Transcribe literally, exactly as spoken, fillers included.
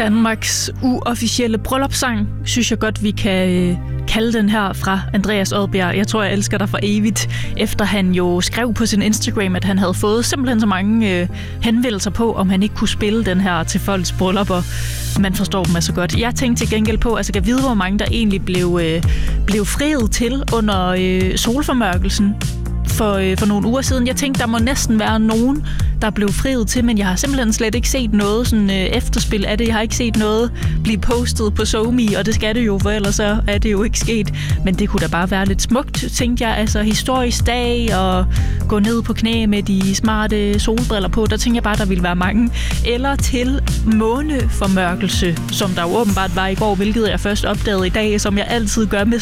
Danmarks uofficielle bryllupssang, synes jeg godt, vi kan øh, kalde den her fra Andreas Odbjerg. Jeg tror, jeg elsker dig for evigt, efter han jo skrev på sin Instagram, at han havde fået simpelthen så mange øh, henvendelser på, om han ikke kunne spille den her til folks bryllupper. Man forstår dem altså godt. Jeg tænkte til gengæld på, altså jeg vide, hvor mange der egentlig blev, øh, blev friet til under øh, solformørkelsen for, øh, for nogle uger siden. Jeg tænkte, der må næsten være nogen, der blev friet til, men jeg har simpelthen slet ikke set noget sådan, øh, efterspil af det. Jeg har ikke set noget blive postet på SoMe, og det skal det jo, for ellers så er det jo ikke sket. Men det kunne da bare være lidt smukt, tænkte jeg. Altså historisk dag og gå ned på knæ med de smarte solbriller på. Der tænkte jeg bare, der ville være mange. Eller til måneformørkelse, som der jo åbenbart var i går, hvilket jeg først opdagede i dag, som jeg altid gør med